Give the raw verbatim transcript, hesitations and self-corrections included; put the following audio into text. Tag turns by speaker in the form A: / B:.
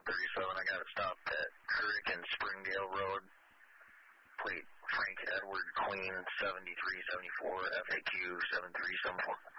A: thirty-seven. I got it stopped at Hurricane Springdale Road. Plate Frank Edward Queen seventy-three seventy-four, F A Q seven three seven four.